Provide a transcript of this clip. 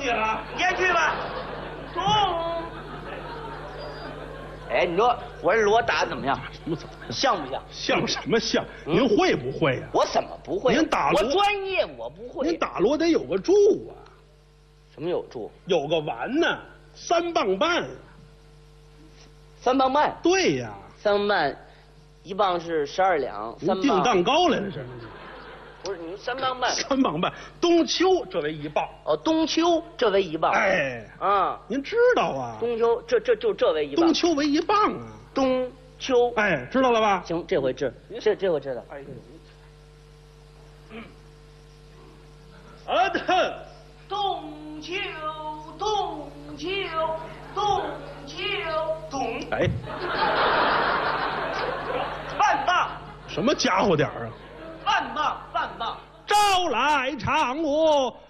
你了。 念去吧。咚。哎，你说我这锣打得怎么样？ 什么怎么样？ 像不像？ 像什么像？您会不会呀？ 我怎么不会？ 您打锣， 我专业，我不会。 您打锣得有个柱啊。 什么有柱？ 有个丸呢，3磅半。 3磅半。 对呀。 3磅半，1磅是12两。3磅。 订蛋糕来了是？ 不是，你3磅半。 3磅半，冬秋这为1磅。 哦，冬秋这为1磅。 哎。 啊，您知道啊？ 冬秋这为1磅。 冬秋为1磅啊。 冬秋。 哎，知道了吧？ 行，这回知，这回知道。哎，冬秋，冬秋，冬秋，冬。 哎， 半磅。 什么家伙点儿啊？ 半磅，半磅。 招来嫦娥